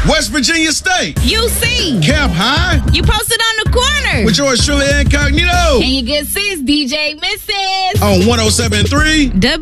West Virginia State. UC. Cap High. You posted on the corner. With yours truly incognito. And your good sis, DJ Mrs. On 107.3.